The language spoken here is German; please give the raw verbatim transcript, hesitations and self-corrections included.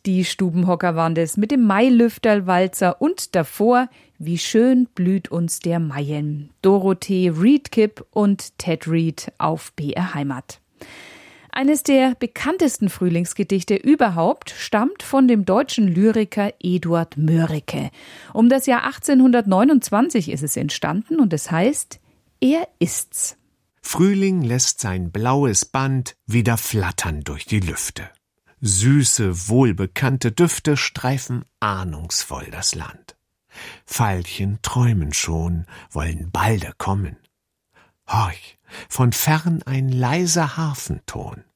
Die Stubenhocker waren das mit dem Mailüfterl-Walzer und davor Wie schön blüht uns der Maien. Dorothee Reed-Kipp und Ted Reed auf B R Heimat. Eines der bekanntesten Frühlingsgedichte überhaupt stammt von dem deutschen Lyriker Eduard Mörike. Um das Jahr achtzehnhundertneunundzwanzig ist es entstanden und es heißt Er ist's. Frühling lässt sein blaues Band wieder flattern durch die Lüfte. Süße, wohlbekannte Düfte streifen ahnungsvoll das Land. Veilchen träumen schon, wollen balde kommen. Horch, von fern ein leiser Harfenton.